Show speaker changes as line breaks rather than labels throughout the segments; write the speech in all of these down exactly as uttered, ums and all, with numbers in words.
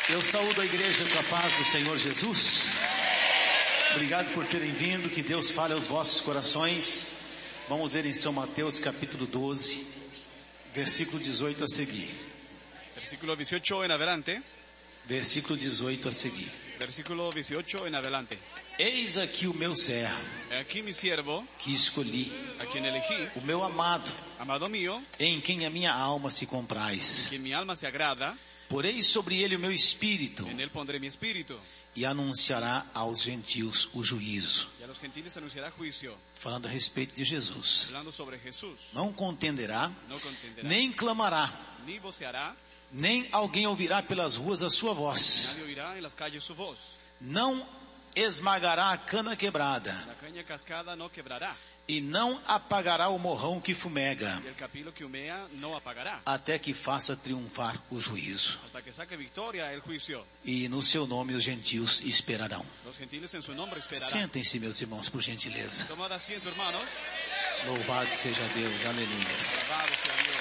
Eu saúdo a igreja com a paz do Senhor Jesus. Obrigado por terem vindo, que Deus fale aos vossos corações. Vamos ler em São Mateus capítulo doze, versículo dezoito a seguir.
Versículo dieciocho en adelante.
Versículo dezoito a seguir.
Versículo dieciocho en adelante.
Eis aqui o meu servo,
Aquí mi siervo,
que escolhi,
a quien elegí,
o meu amado,
amado mío,
em quem a minha alma se compraz.
quien mi alma se agrada,
Porei sobre ele o meu espírito,
en él pondré mi espíritu,
e anunciará aos gentios o juízo.
y a los gentiles anunciará juicio.
Falando a respeito de Jesus.
Hablando sobre Jesús,
Não contenderá,
no contenderá,
nem clamará,
ni voceará,
nem alguém ouvirá pelas ruas a sua voz.
nadie oirá en las calles su voz.
Não esmagará a cana quebrada,
La caña cascada no quebrará,
e não apagará o morrão que fumega,
y el capilo que humea no apagará,
até que faça triunfar o juízo.
hasta que saque victoria el juicio.
E no seu nome os gentios esperarão.
Los gentiles en su nombre esperarán.
Sentem-se, meus irmãos, por gentileza.
Tomad asiento, hermanos.
Louvado seja Deus, aleluia.
Alabado sea Dios.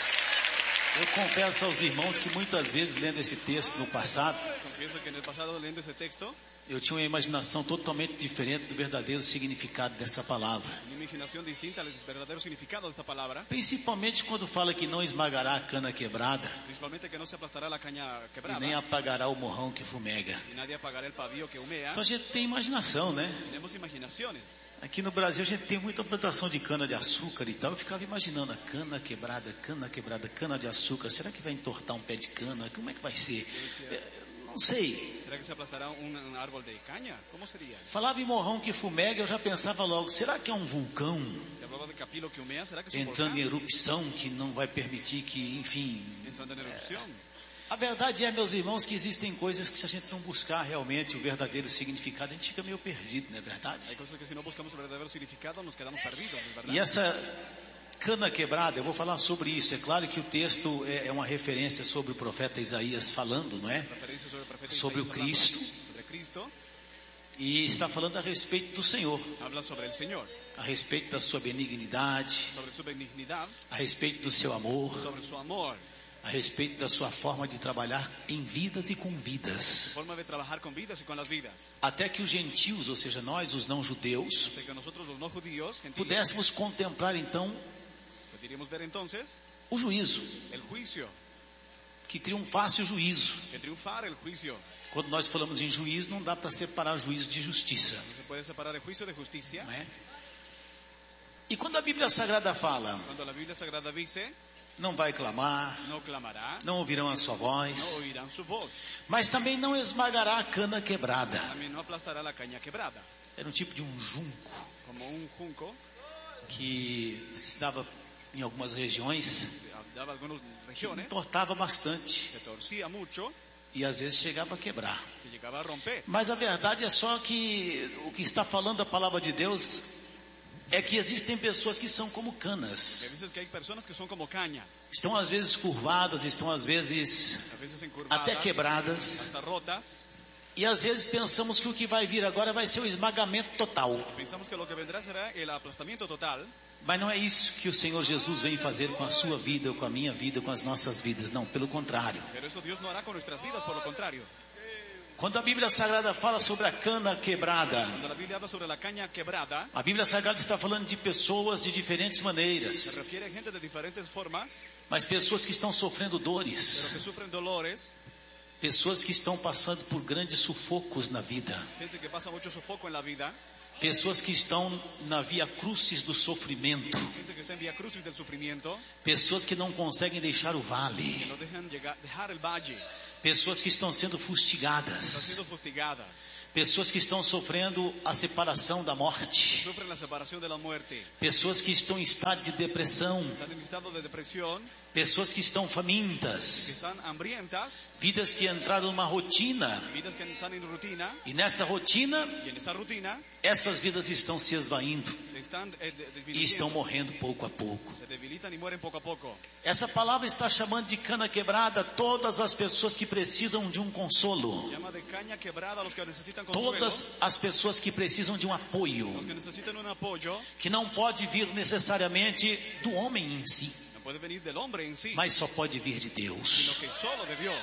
Eu confesso aos irmãos que muitas vezes, lendo esse texto no passado,
Confieso que en el pasado, leyendo ese texto,
eu tinha uma imaginação totalmente diferente do verdadeiro significado dessa palavra.
una imaginación distinta al verdadero significado de esta palabra,
Principalmente quando fala que não esmagará a cana quebrada,
principalmente que no se aplastará la caña
e
quebrada,
nem apagará o morrão que fumega.
y nadie apagará el pavio que humea.
Então a gente tem imaginação, né?
Tenemos imaginaciones.
Aqui no Brasil a gente tem muita plantação de cana de açúcar e tal. Eu ficava imaginando a cana quebrada, cana quebrada, cana de açúcar. Será que vai entortar um pé de cana? Como é que vai ser? É, não sei.
¿Será que se aplastará un, un árbol de caña? ¿Cómo sería?
Falava em morrão que fumega, eu já pensava logo, será que é um vulcão
Se hablaba de capilo que humea, ¿será que es un
entrando em
volcán
erupção que não vai permitir que, enfim...
entrando en erupción?
A verdade é, meus irmãos, que existem coisas que se a gente não buscar realmente o verdadeiro significado, a gente fica meio perdido, não é
Hay
verdade?
cosas que si no buscamos el verdadero significado nos quedamos perdidos, ¿no es verdad?
E essa cana quebrada, eu vou falar sobre isso. É claro que o texto é, é uma referência sobre o profeta Isaías falando, não é?
Referencia sobre el profeta
Sobre o
Isaías hablando
Cristo.
sobre Cristo,
E está falando a respeito do Senhor,
habla sobre el Señor,
a respeito da sua benignidade,
sobre su benignidad,
a respeito do seu amor,
sobre su amor,
a respeito da sua forma de trabalhar em vidas e com vidas.
forma de trabajar con vidas y con las vidas.
Até que os gentios, ou seja, nós, os não-judeus,
Hasta que nosotros los no judíos, gentiles,
pudéssemos contemplar então
podríamos ver entonces
o juízo,
el juicio,
que triunfasse o juízo.
que triunfar el juicio.
Quando nós falamos em juízo, não dá para separar juízo de justiça,
No se puede separar el juicio de justicia.
não é? E quando a Bíblia Sagrada fala,
Cuando la Biblia Sagrada dice,
não vai clamar,
no clamará,
não ouvirão a sua
no
voz,
oirán su voz,
mas também não esmagará a cana quebrada.
también no aplastará la caña quebrada.
Era um tipo de um junco
Como un junco,
que estava em algumas regiões,
daba algunas
que
regiones,
entortava bastante
se torcía mucho,
e às vezes chegava a quebrar.
se llegaba a romper.
Mas a verdade é só que o que está falando a palavra de Deus é que existem pessoas que são como
Hay
canas.
veces que hay personas que son como cañas,
Estão às vezes curvadas, estão às vezes
a veces encurvadas,
até quebradas.
hasta rotas.
E às vezes pensamos que o que vai vir agora vai ser o esmagamento total.
Pensamos que lo que vendrá será el aplastamiento total,
Mas não é isso que o Senhor Jesus vem fazer com a sua vida, ou com a minha vida, ou com as nossas vidas. Não, pelo contrário.
pero eso Dios no hará con nuestras vidas, por lo contrario.
Quando a Bíblia Sagrada fala sobre a cana quebrada,
Cuando la Biblia habla sobre la caña quebrada,
a Bíblia Sagrada está falando de pessoas de diferentes
se
maneiras,
refiere a gente de diferentes formas,
mas pessoas que estão sofrendo
pero
dores,
que sufren dolores,
pessoas que estão passando por grandes sufocos na vida,
gente que pasa mucho sofoco en la vida,
pessoas que estão na via crucis do sofrimento,
gente que está en vía crucis del sufrimiento,
pessoas que não conseguem deixar o
que
vale,
no dejan llegar, dejar el valle,
pessoas que estão sendo
están
fustigadas,
siendo fustigadas,
pessoas que estão sofrendo a separação da morte,
sufren la separación de la muerte,
pessoas que estão em estado de depressão,
están en estado de depresión,
pessoas que estão
que
famintas,
están hambrientas,
vidas que entraram numa rotina,
vidas que están en rutina,
e nessa rotina,
y en esa rutina
essas vidas estão se esvaindo
se están eh, de-
e estão
desvaneciendo,
morrendo pouco a pouco.
se debilitan y mueren poco a poco.
Essa palavra está chamando de cana quebrada todas as pessoas que precisam de um consolo,
Llama de caña quebrada a los que necesitan consuelo,
todas as pessoas que precisam de um apoio,
los que necesitan un apoyo,
que não pode vir necessariamente do homem em si,
no puede venir del hombre en sí,
mas só pode vir de
sino
Deus.
que solo de Dios.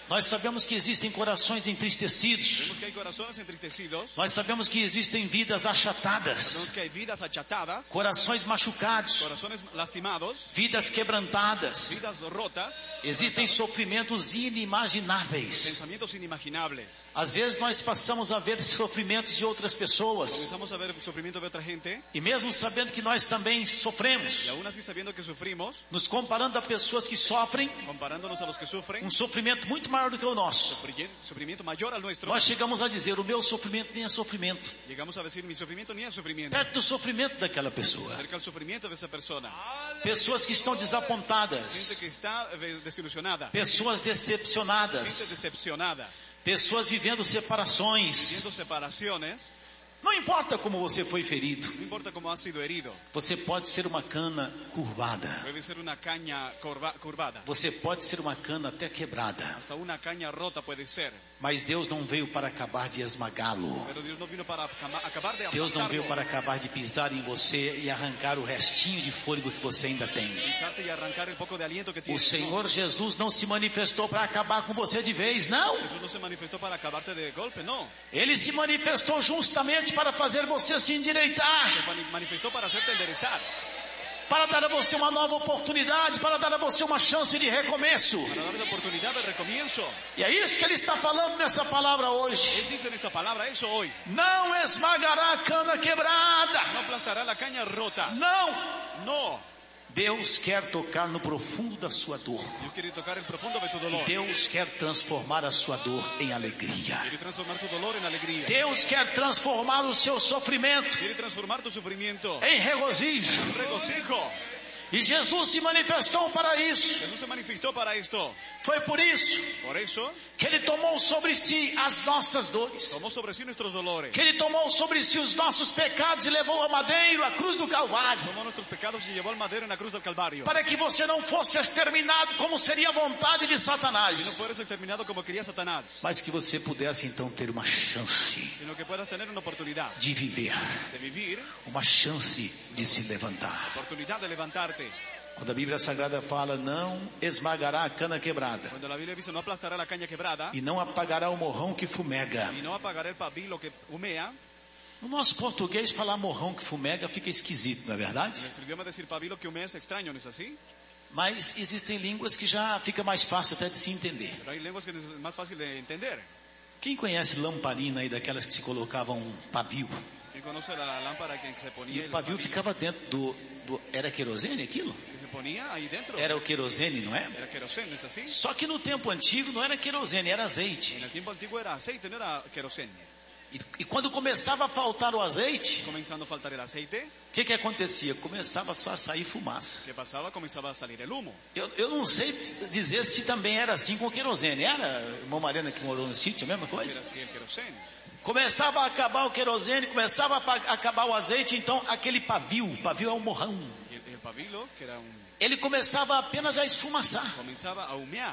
Nós sabemos que existem corações entristecidos.
Vemos que hay corazones entristecidos.
Nós sabemos que existem vidas
Sabemos
achatadas,
que hay vidas achatadas,
corações machucados,
corazones lastimados,
vidas quebrantadas.
vidas rotas,
Existem sofrimentos inimagináveis.
pensamientos inimaginables.
Às vezes nós passamos a ver sofrimentos de outras pessoas,
Comenzamos a ver el sufrimiento de otra gente
e mesmo sabendo que nós também
y
sofremos,
aún así sabiendo que sufrimos,
nos comparando a pessoas que sofrem
comparándonos a los que sufren,
um sofrimento muito maior do que o nosso,
sufrimiento mayor al nuestro,
nós chegamos a dizer: o meu sofrimento nem é sofrimento,
llegamos a decir mi sufrimiento ni es sufrimiento,
perto do sofrimento daquela pessoa.
cerca al sufrimiento de esa persona.
Pessoas que estão
Gente
desapontadas,
que está eh, desilusionada,
pessoas
gente
decepcionadas,
decepcionada,
pessoas vivendo separações.
viviendo separaciones.
Não importa como você foi ferido,
No importa cómo has sido herido,
você pode ser uma cana curvada,
puede ser una caña curva- curvada,
você pode ser uma cana até quebrada,
hasta una caña rota puede ser,
mas Deus não veio para acabar de esmagá-lo.
pero Dios no vino para acaba- acabar de
Deus não veio
aplastarlo,
para acabar de pisar em você e arrancar o restinho de fôlego que você ainda tem.
pisarte y arrancar el poco de aliento que
O
tienes.
Senhor Jesus não se manifestou para acabar com você de vez, não.
No, Jesús no se manifestó para acabarte de golpe, no.
Ele se manifestou justamente para fazer você se endireitar,
Se mani- manifestó para hacerte enderezar,
para dar a você uma nova oportunidade, para dar a você uma chance de recomeço.
para darle oportunidad de recomienzo.
E é isso que ele está falando nessa palavra
Él
hoje.
dice en esta palabra eso hoy.
Não esmagará a cana quebrada.
No aplastará la caña rota.
Não.
No.
Deus quer tocar no profundo da sua dor.
Dios quiere tocar el profundo de tu
E
dolor.
Deus quer transformar a sua dor em alegria.
Quiere transformar tu dolor en alegría.
Deus quer transformar o seu sofrimento
Quiere transformar tu sufrimiento
em regozijo.
en regocijo.
E Jesus se manifestou para isso.
Jesús se manifestó para esto.
Foi por isso
Por eso
que Ele tomou sobre si as nossas dores.
tomó sobre sí nuestros dolores.
Que Ele tomou sobre si os nossos pecados e levou a madeiro, a cruz do Calvário.
Tomó nuestros pecados y llevó al madero en la cruz del Calvario.
Para que você não fosse exterminado como seria a vontade de
Y no
Satanás.
fueres exterminado como quería Satanás,
Mas que você pudesse então ter uma chance
sino que puedas tener una oportunidad
de viver.
de vivir,
Uma chance de se levantar.
oportunidad de levantarte.
Quando a Bíblia Sagrada fala, não esmagará a cana quebrada
Cuando la Biblia dice no aplastará la caña quebrada
e não apagará o morrão que fumega.
y no apagará el pabilo que humea,
No nosso português, falar morrão que fumega fica esquisito, não é verdade?
en nuestro idioma decir pabilo que humea es extraño, ¿no es así?
Mas existem línguas que já fica mais fácil até de se entender.
Pero hay lenguas que es más fácil de entender.
Quem conhece lamparina aí, daquelas que se colocavam um pavio?
¿Quién conoce la lámpara que se
E
ponía,
o
el
pavio
pabilo
ficava dentro do, do... Era querosene aquilo?
que se ponía ahí dentro?
Era o querosene, não é?
Era queroseno, ¿no es así?
Só que no tempo antigo não era querosene, era azeite.
En el tiempo antiguo era aceite, no era queroseno.
E, e quando começava a faltar o azeite,
Comenzando a faltar el aceite,
o que que acontecia? Começava só a sair fumaça.
¿qué pasaba? Comenzaba a salir el humo.
Eu, eu não sei dizer se também era assim com o querosene. Era, irmã Mariana que morou no sítio, a mesma
Era
coisa?
así el queroseno.
Começava a acabar o querosene, começava a pa- acabar o azeite, então aquele pavio, pavio é o morrão,
Y el, el pabilo, que era un...
ele começava apenas a esfumaçar.
comenzaba a humear.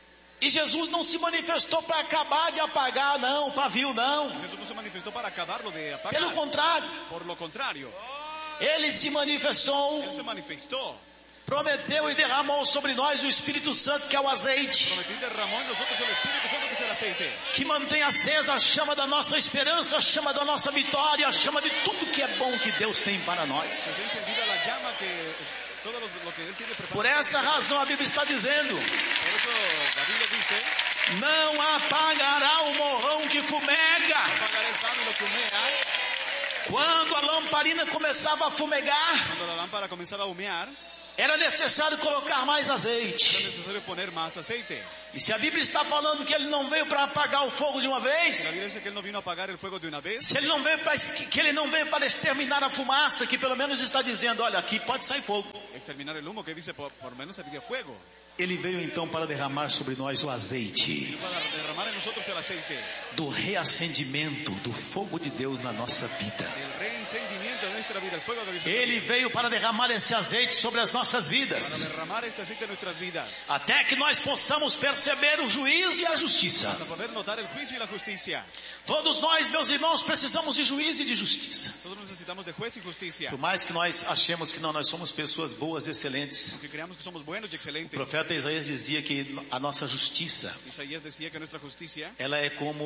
E Jesus não se manifestou para acabar de apagar, não, o pavio não.
Jesús no se manifestó para acabarlo de apagar.
Pelo contrário,
Por lo contrario,
ele se manifestou,
Él se manifestó.
prometeu e derramou sobre nós o Espírito Santo, que é o azeite,
Prometió y derramó en nosotros el Espíritu Santo, que es el aceite.
que mantém acesa a chama da nossa esperança, a chama da nossa vitória, a chama de tudo que é bom que Deus tem para nós.
Que tiene encendida la llama que... todo lo, lo que Él tiene preparado.
Por essa razão a Bíblia está dizendo:
Por eso la Biblia dice,
não apagará o morrão que fumega.
no apagará el pabilo que humea.
Quando a lamparina começava a fumegar,
Cuando la lámpara comenzaba a humear,
era necessário colocar mais
era
azeite.
necesario poner más aceite.
E se a Bíblia está falando que ele não veio para apagar o fogo de uma
La
vez,
Biblia dice que Él no vino a apagar el fuego de una vez,
se ele não veio para, que ele não veio para exterminar a fumaça, que pelo menos está dizendo, olha, aqui pode sair fogo.
exterminar el humo, que dice por, por menos saldría fuego.
Ele veio então para derramar sobre nós o azeite
Vino para derramar en nosotros el aceite,
do reacendimento do fogo de Deus na nossa vida.
el reencendimiento de nuestra vida, el fuego de Dios.
Ele veio para derramar esse azeite sobre as nossas
Para
vidas,
derramar este aceite en nuestras vidas,
até que nós possamos perceber o juízo e a justiça.
para poder notar el juicio y la justicia.
Todos nós, meus irmãos, precisamos de juízo e de justiça.
Todos necesitamos de juez y justicia.
Por mais que nós achemos que não, nós somos pessoas boas, excelentes.
Aunque creamos que somos buenos y
O
excelentes.
profeta profeta Isaías dizia que a nossa justiça,
Isaías decía que nuestra justicia
ela é como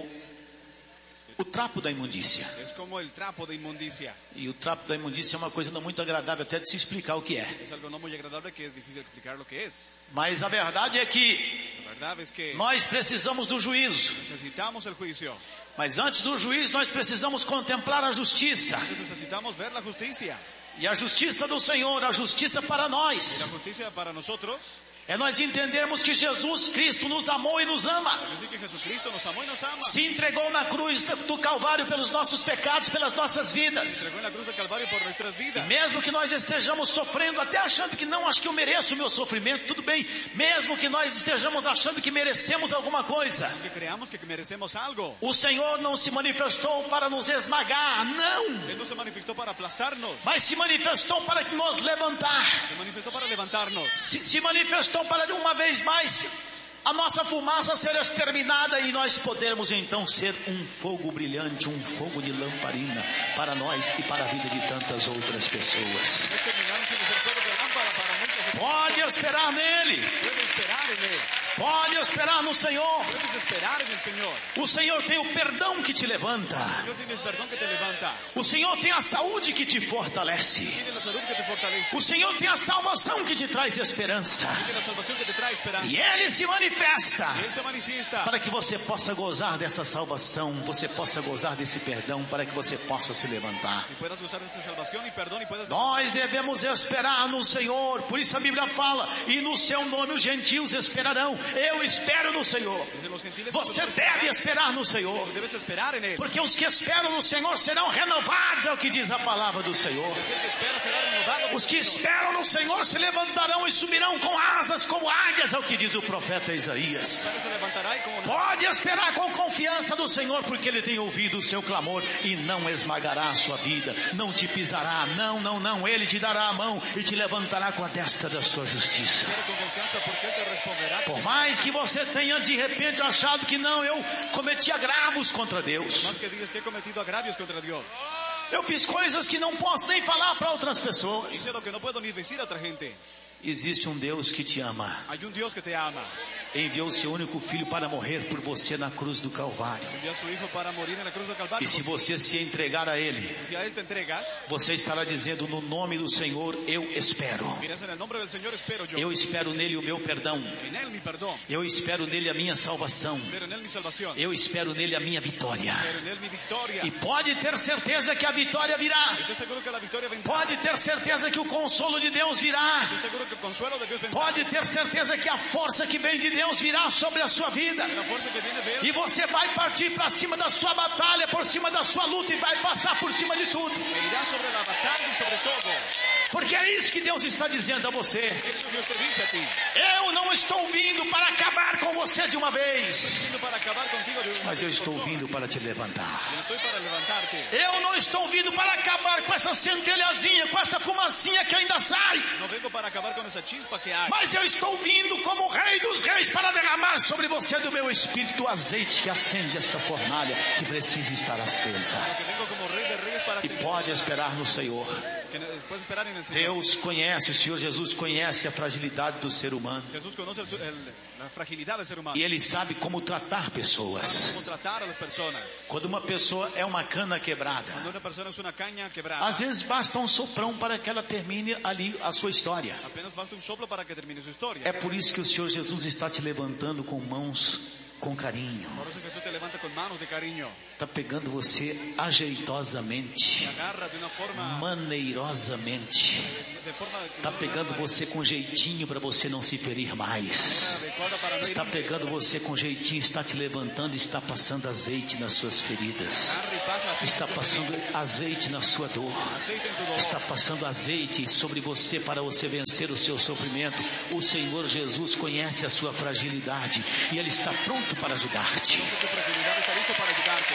o trapo da imundícia.
es como el trapo de inmundicia.
E o trapo da imundícia é uma coisa não muito agradável até de se explicar o que é.
Es algo no muy agradable que es difícil explicar lo que es.
Mas a verdade é que
La verdad es que
nós precisamos do juízo.
necesitamos el juicio.
Mas antes do juízo nós precisamos contemplar a justiça.
Necesitamos ver la justicia.
E a justiça do Senhor, a justiça para
La
nós,
justicia para nosotros
é nós entendermos que Jesus Cristo nos amou e nos ama.
es decir que Jesucristo nos amó y nos ama.
Se entregou na cruz do Calvário pelos nossos pecados, pelas nossas vidas.
Entregó en la cruz del Calvario por nuestras
E
vidas.
mesmo que nós estejamos sofrendo, até achando que não, acho que eu mereço o meu sofrimento, tudo bem. Mesmo que nós estejamos achando que merecemos alguma coisa,
Que creamos que merecemos algo.
o Senhor não se manifestou para nos esmagar, não.
Él no se manifestó para aplastarnos.
Mas se manifestou para que nos levantar.
Se manifestó para levantarnos.
Se, se manifestou para de uma vez mais a nossa fumaça ser exterminada e nós podermos então ser um fogo brilhante, um fogo de lamparina para nós e para a vida de tantas outras pessoas.
Terminaron sin ser fuego de lámpara para muchos.
Pode esperar nele,
Puedes esperar en Él.
pode esperar no Senhor.
Puedes esperar en el Señor.
O Senhor tem o perdão que te levanta.
Dios tiene el perdón que te levanta.
O Senhor tem a saúde que te fortalece.
Tiene la salud que te fortalece.
O Senhor tem a salvação que te traz esperança.
Tiene la salvación que te trae esperanza.
E Ele se manifesta
Y Él se manifiesta
para que você possa gozar dessa salvação, você possa gozar desse perdão, para que você possa se levantar.
y puedas gozar de esta salvación y perdón y puedas.
Nós devemos esperar no Senhor, por isso a Bíblia fala, e no seu nome os gentios esperarão. Eu espero no Senhor.
Dice, los gentiles,
Você
tú
deve esperar no Senhor,
debes esperar en Él.
porque os que esperam no Senhor serão renovados, é o que diz a palavra do Senhor.
El que espera será renovado.
Os que esperam no Senhor se levantarão e subirão com asas como águias, é o que diz o profeta Isaías.
Se levantará y como
Pode esperar com confiança do Senhor, porque Ele tem ouvido o seu clamor e não esmagará a sua vida, não te pisará, não, não, não, Ele te dará a mão e te levantará com a destra da sua justiça.
con confianza porque Él te responderá.
Por mais que você tenha de repente achado que não, eu cometi agravos contra Deus,
Más que digas que he cometido agravios contra Dios.
eu fiz coisas que não posso nem falar para outras pessoas.
Hice lo que no puedo ni decir a otra gente.
Existe um Deus que te ama,
Hay un Dios que te ama.
enviou seu único filho para morrer por você na cruz do Calvário.
Envió a su Hijo para morir en la cruz del
E
Calvario.
se você se entregar a Ele,
Si a Él te entregas,
você estará dizendo: no nome do Senhor eu espero.
dirás en el nombre del Señor espero yo.
Eu espero nele o meu perdão.
En Él mi perdón.
Eu espero nele a minha salvação.
Pero en Él mi salvación.
Eu espero nele a minha vitória.
Pero en Él mi victoria.
E pode ter certeza que a vitória virá.
Estoy seguro que la victoria vendrá.
Pode ter certeza que o consolo de Deus virá.
Estoy seguro que el consuelo de Dios vendrá.
Pode ter certeza que a força que vem de Deus virá sobre a sua vida.
La fuerza que viene de Él.
E você vai partir para cima da sua batalha, por cima da sua luta e vai passar por cima de tudo.
E irá sobre la batalla y sobre todo.
Porque é isso que Deus está dizendo a você.
Eso Dios te dice a ti.
Eu não estou vindo para acabar com você de uma vez,
Vino para acabar contigo de una
mas eu
vez por
estou
todas.
vindo para te levantar.
Yo estoy para levantarte.
Eu não estou vindo para acabar com essa centelhazinha, com essa fumacinha que ainda sai,
No vengo para acabar con esa chispa que hay.
mas eu estou vindo como o Rei dos Reis para derramar sobre você do meu Espírito o azeite que acende essa fornalha que precisa estar acesa.
Que vengo como rey de reyes para
E
que,
pode esperar no Senhor.
que puedes esperar en el Señor.
Deus conhece, o Senhor Jesus conhece a fragilidade do ser humano.
Jesús conoce el, el, la fragilidad del ser humano.
E Ele sabe como tratar pessoas.
Cómo tratar a las personas.
Quando uma pessoa é uma cana quebrada,
Cuando una persona es una caña quebrada,
às vezes basta um soprão para que ela termine ali a sua história.
apenas basta un soplo para que termine su historia.
É por isso que o Senhor Jesus está te levantando com mãos com carinho.
Por eso Jesús te levanta con manos de cariño.
Está pegando você
Te
ajeitosamente,
agarra de una forma,
maneirosamente.
de forma
Está pegando você com jeitinho para você não se ferir mais.
adecuada para no
Está
ir.
pegando você com jeitinho, está te levantando e está passando azeite nas suas feridas.
Agarra y pasa aceite
Está
en tu
passando
ferida,
azeite na sua dor.
aceite en tu dolor.
Está passando azeite sobre você para você vencer o seu sofrimento. O Senhor Jesus conhece a sua fragilidade e Ele está pronto para ajudar-te.
Conoce tu fragilidad, está listo para ayudarte.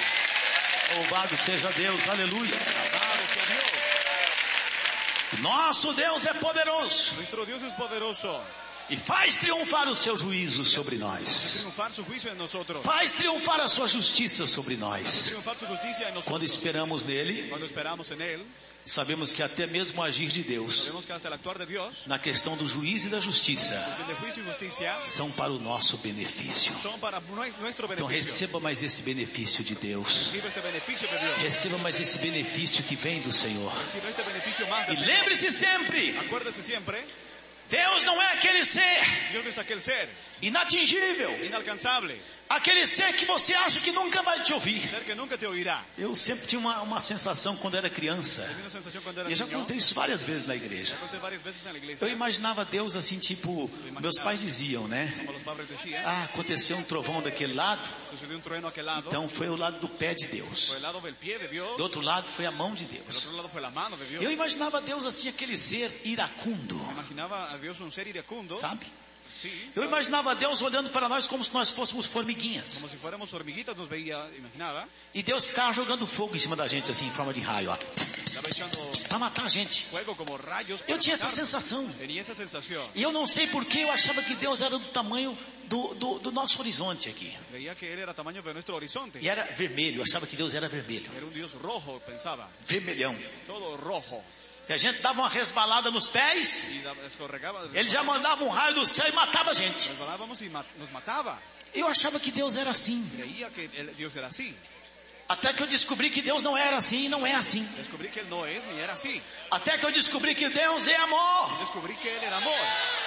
Louvado seja Deus, aleluia.
Alabado sea Dios.
Nosso Deus é poderoso
Nuestro Dios es poderoso.
E faz triunfar o seu juízo sobre nós.
triunfar su juicio en nosotros.
Faz triunfar a sua justiça sobre nós.
Triunfar su justicia en nosotros.
Quando esperamos nele,
Cuando esperamos en él,
sabemos que até mesmo o agir de Deus,
sabemos que hasta el actuar de Dios,
na questão do juízo e da justiça,
cuestión de juicio y justicia,
são para o nosso benefício.
son para nuestro
Então
beneficio.
receba mais esse benefício de Deus.
Recibe este beneficio de Dios.
Receba mais esse benefício que vem do Senhor.
Recibe este beneficio más
E
del Señor.
lembre-se sempre,
Acuérdese siempre,
Deus não é aquele ser
Dios es aquel ser
inatingível,
inalcanzable,
aquele ser que você acha que nunca vai te ouvir.
ser que nunca te oirá.
Eu sempre tinha uma, uma sensação quando era criança,
Tenía una sensación cuando era
e eu já
niño,
contei isso várias vezes na igreja.
ya conté varias veces en la iglesia,
Eu imaginava Deus assim, tipo, meus pais diziam, né?
como los padres decían,
Ah, aconteceu um trovão daquele lado,
sucedió un trueno a aquel lado,
então foi o lado do pé de
por
Deus.
el lado del pie de Dios,
Do outro lado foi a mão de
del
Deus.
otro lado fue la mano de Dios.
Eu imaginava Deus assim, aquele ser iracundo,
Imaginaba a Dios un ser iracundo,
sabe?
sí,
Eu imaginava Deus olhando para nós como se nós fôssemos formiguinhas.
como si fuéramos hormiguitas nos veía, imaginaba,
E Deus ficava jogando fogo em cima da gente, assim, em forma de raio, ó,
estaba echando
para matar a gente.
fuego como rayos.
Eu
para
tinha essa
matar.
sensação.
Tenía esa sensación.
E eu não sei porquê, eu achava que Deus era do tamanho do, do, do nosso horizonte aqui.
Veía que él era tamaño de nuestro horizonte.
E era vermelho, eu achava que Deus era vermelho.
Era un Dios rojo, pensaba.
Vermelhão.
Todo rojo.
E a gente dava uma resbalada nos pés,
Y da- escorregaba.
ele já mandava um raio do céu e matava a gente.
Resbalábamos y ma- nos mataba.
Eu achava que Deus era assim.
Creía que él- Dios era así.
Até que eu descobri que Deus não era assim e não é assim.
Descubrí que él no es ni era así.
Até que eu descobri que Deus é amor.
Descubrí que él era amor.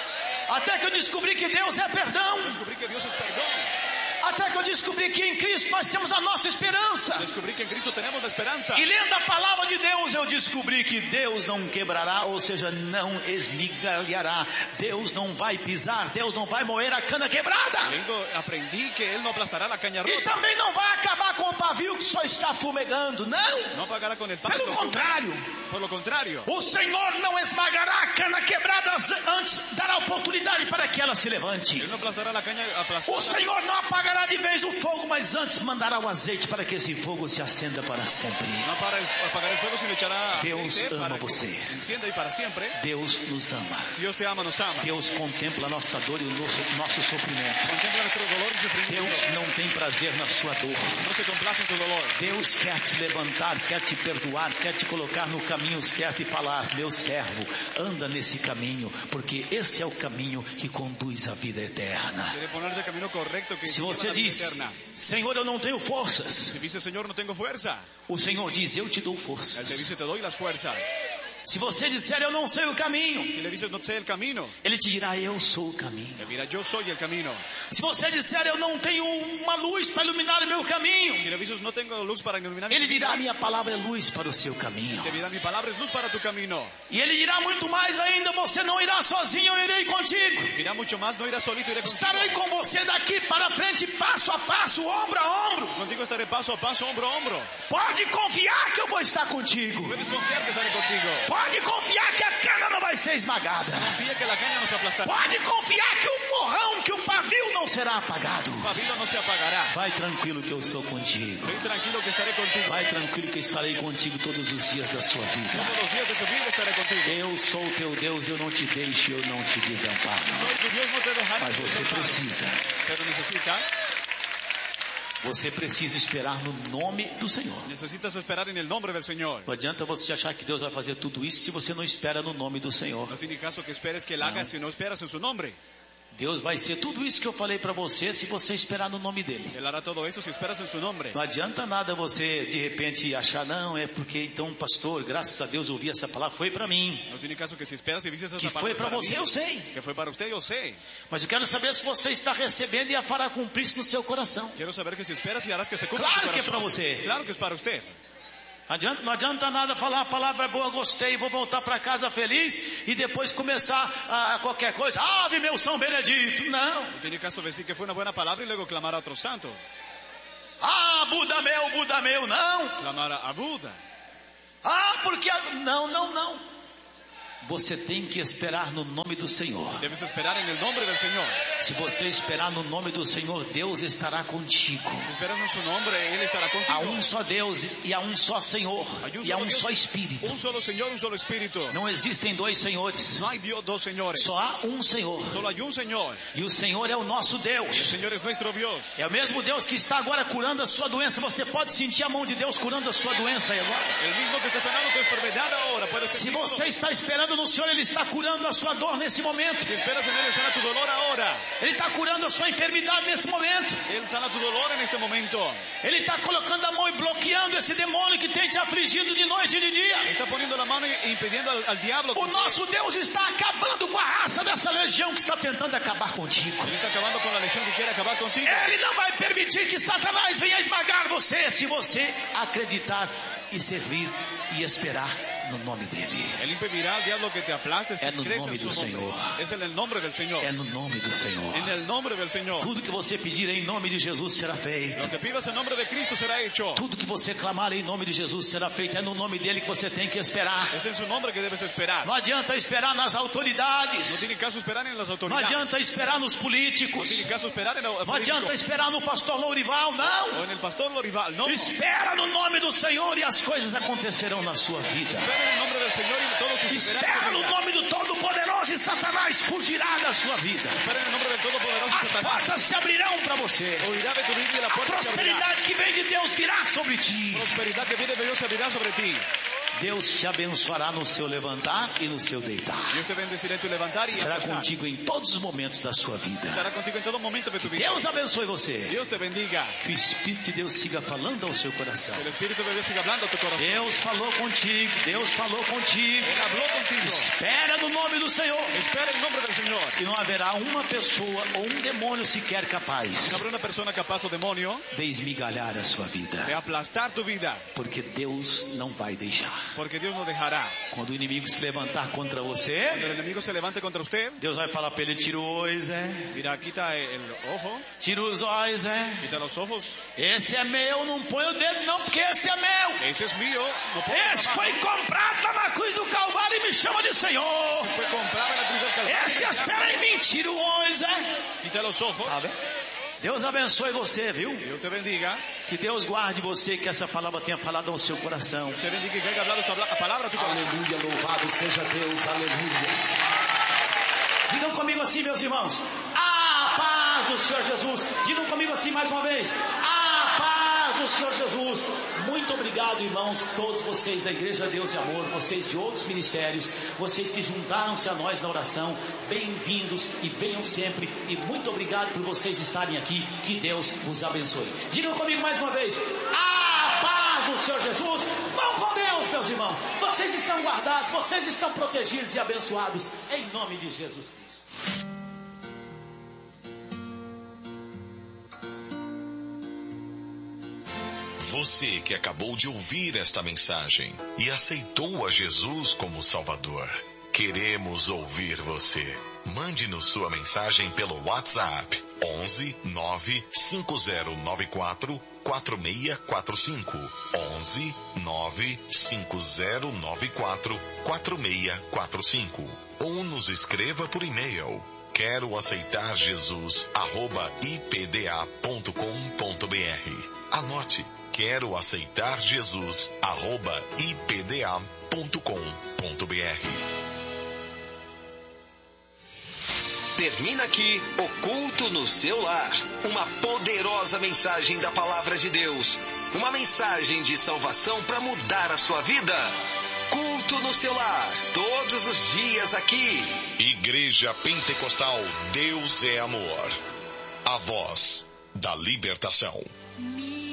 Até que eu descobri que Deus é perdão.
Descubrí que Dios es perdón.
Até que eu descobri que em Cristo nós temos a nossa esperança.
Descubrí que en Cristo tenemos la esperanza.
E lendo a palavra de Deus, eu descobri que Deus não quebrará, ou seja, não esmigalhará. Deus não vai pisar, Deus não vai moer a cana quebrada.
Leyendo, aprendí que él no aplastará la caña
E
rota.
também não vai acabar com o pavio que só está fumegando. Não,
No apagará con el pacto.
pelo contrário.
Por lo contrario.
O Senhor não esmagará a cana quebrada antes, dará oportunidade para que ela se levante.
Él no aplastará la caña aplastada.
O Senhor não apagará de vez o fogo, mas antes mandará o azeite para que esse fogo se acenda para sempre.
No apagará el, apagará el fuego, sino echará
Deus
aceite
ama
para que
você.
encienda y para siempre.
Deus nos ama.
Dios te ama, nos ama.
Deus contempla a nossa dor e o nosso, nosso sofrimento.
Contempla nuestro dolor y sufrimiento.
Deus não tem prazer na sua dor.
No se complace en tu dolor.
Deus quer te levantar, quer te perdoar, quer te colocar no caminho certo e falar: meu servo, anda nesse caminho, porque esse é o caminho que conduz à vida eterna.
Quiere ponerte el camino correcto que
Se
lleva a
você
la vida
diz:
eterna.
Senhor, eu não tenho forças,
Si dice, Señor, no tengo fuerza,
o Senhor diz: eu te dou
Él te
forças.
dice, te doy las fuerzas.
Se você disser: eu não sei o caminho,
Si le dices, no sé el camino,
Ele te dirá: eu sou o caminho.
Él dirá, yo soy el camino.
Se você disser: eu não tenho uma luz para iluminar o meu caminho,
Si le dices, no tengo luz para iluminar mi
Ele dirá:
camino,
minha palavra é luz para o seu caminho.
te dirá, mi palabra es luz para tu camino.
E Ele dirá muito mais ainda: você não irá sozinho, eu irei contigo.
Dirá mucho más, no irás solito, iré contigo.
Estarei com você daqui para frente, passo a passo, ombro a ombro.
Contigo estaré paso a paso, hombro a hombro.
Pode confiar que eu vou estar contigo.
Puedes confiar que estaré contigo.
Pode confiar que a cana não vai ser esmagada.
Confía que la caña no se aplastará.
Pode confiar que o morrão, que o pavio não será apagado.
El pabilo no se apagará.
Vai tranquilo que eu sou contigo.
Ven tranquilo que estaré contigo.
Vai tranquilo que eu estarei contigo todos os dias da sua vida.
Todos los días de tu vida estaré contigo.
Eu sou teu Deus, eu não te deixo, eu não te desamparo.
Soy tu Dios, no te dejaré.
Mas você precisa,
Pero necesita,
você precisa esperar no nome do Senhor.
necesitas esperar en el nombre del Señor.
Não adianta você achar que Deus vai fazer tudo isso se você não espera no nome do Senhor.
No tiene caso que esperes que Él haga si no esperas en su nombre.
Deus vai ser tudo isso que eu falei para você se você esperar no nome dele.
Él hará todo eso si esperas en su nombre.
Não adianta nada você de repente achar: não, é porque então, pastor, graças a Deus eu ouvi essa palavra, foi para mim.
No tiene caso que si esperas y dices esa
Que
palabra
foi para
para
você,
mí,
eu sei.
que fue para usted, yo sé.
Mas eu quero saber se você está recebendo e a fará cumprir isso no seu coração.
Quiero saber que si esperas y harás que se cumpla
Claro
en tu
que é
corazón.
para você.
Claro que es para usted.
Adianta, não adianta nada falar: a palavra é boa, gostei, vou voltar para casa feliz e depois começar a, a qualquer coisa. Ave meu São Benedito. Não.
No tiene caso decir que fue una buena palabra y luego clamar a otros santos.
Ah, Buda meu, Buda meu. Não.
Clamar a Buda.
Ah, porque... a- Não, não, não. Você tem que esperar no nome do Senhor.
Debes esperar en el nombre del Señor.
Se você esperar no nome do Senhor, Deus estará contigo.
Si esperas en su nombre, Él estará contigo.
Há um só Deus e há um só Senhor e há um só Espírito.
Un solo Señor, un solo Espíritu.
Não existem dois senhores.
No hay Dios, dos señores.
Só há um Senhor.
Solo hay un Señor.
E o Senhor é o nosso
El
Deus.
Señor es nuestro Dios.
É o mesmo Deus que está agora curando a sua doença. Você pode sentir a mão de Deus curando a sua doença aí agora.
El mismo que está sanando tu enfermedad ahora. Puede
Se
sentirlo.
você está esperando no Senhor, Ele está curando a sua dor nesse momento.
Si esperas en Él, Él sana tu dolor ahora.
Ele está curando a sua enfermidade nesse momento.
Él sana tu dolor en este momento.
Ele está colocando a mão e bloqueando esse demônio que tem te afligido de noite e de dia.
Está poniendo la mano e impidiendo al, al diablo.
O nosso Deus está acabando com a raça dessa legião que está tentando acabar contigo.
Él está acabando con la legión que quiere acabar contigo.
Ele não vai permitir que Satanás venha esmagar você se você acreditar e servir e esperar no nome dele.
Él impedirá al diablo que te aplaste si
É no
crees
nome
en su
do
nombre.
Senhor.
Es en el nombre del Señor.
É no nome do Senhor.
En el nombre del Señor.
Tudo que você pedir em nome de Jesus será feito.
Lo que pidas en nombre de Cristo será hecho.
Tudo que você clamar em nome de Jesus será feito. É no nome dele que você tem que esperar.
Es en su nombre que debes esperar.
Não adianta esperar nas
No
autoridades.
tiene caso esperar en las
Não
autoridades.
adianta esperar nos
No
políticos.
tiene caso esperar en el
Não adianta esperar no pastor Lourival, não.
o en el pastor Lorival. No.
Espera no nome do Senhor e as coisas acontecerão na sua vida.
Espera en el nombre del Señor y todo sucederá en
Espera
tu
no
vida.
nome do Todo-Poderoso e Satanás fugirá da sua vida.
Espera en el nombre del Todopoderoso
As
Satanás.
portas se abrirão para você.
Oirá de tu vida y la
A
puerta se abrirá.
prosperidade que vem de Deus virá sobre ti.
Prosperidad que viene de Dios se abrirá sobre ti.
Deus te abençoará no seu levantar e no seu deitar.
Dios te bendecirá en tu levantar y
Será
acostar.
contigo em todos os momentos da sua vida.
Estará contigo en todo momento de tu vida.
Deus abençoe você.
Dios te bendiga.
Que o Espírito de Deus siga falando ao seu coração.
El Espíritu de Dios siga hablando a tu corazón.
Deus falou contigo, Deus falou contigo.
Él habló contigo.
Espera no nome do Senhor.
Espera en nombre del Señor.
E não haverá uma pessoa ou um demônio sequer
No
capaz
habrá una persona capaz o demonio
de esmigalhar a sua vida.
de aplastar tu vida.
Porque Deus não vai deixar.
Porque Dios no dejará.
Quando o inimigo se levantar contra
Cuando
você,
el enemigo se levante contra usted,
Deus vai falar para ele: tira o olho, Zé.
mira, quita el ojo,
Tira os olhos, Zé.
quita los ojos.
Esse é meu, não põe o dedo não, porque esse é meu.
Ese es mío. No pongas
Esse
la
foi
mano.
comprado lá na cruz do Calvário e me chama de Senhor.
Fue comprado en la cruz del Calvario.
Esse espera em mim, tira o olho, Zé.
Quita los ojos.
Tá bem? Deus abençoe você, viu?
Dios te bendiga.
Que Deus guarde você, que essa palavra tenha falado ao seu coração.
Te bendiga y que haya hablado esta pla- palabra a tu corazón.
Aleluia, louvado seja Deus, aleluia. Digam comigo assim, meus irmãos: a paz do Senhor Jesus. Digam comigo assim mais uma vez: a paz do Senhor Jesus. Muito obrigado, irmãos, todos vocês da Igreja Deus e Amor, vocês de outros ministérios, vocês que juntaram-se a nós na oração. Bem-vindos e venham sempre. E muito obrigado por vocês estarem aqui. Que Deus vos abençoe. Digam comigo mais uma vez: a paz do Senhor Jesus. Vão com Deus, meus irmãos. Vocês estão guardados, vocês estão protegidos e abençoados em nome de Jesus Cristo.
Você que acabou de ouvir esta mensagem e aceitou a Jesus como Salvador, queremos ouvir você. Mande-nos sua mensagem pelo WhatsApp onze nove cinco zero nove quatro quatro seis quatro cinco onze nove cinco zero nove quatro quatro seis quatro cinco ou nos escreva por e-mail quero aceitar Jesus arroba i p d a ponto com ponto b r. Anote: quero aceitar Jesus arroba i p d a ponto com ponto b r.
Termina aqui o Culto no Seu Lar, uma poderosa mensagem da Palavra de Deus, uma mensagem de salvação para mudar a sua vida. Culto no Seu Lar, todos os dias aqui.
Igreja Pentecostal Deus é Amor, a voz da libertação.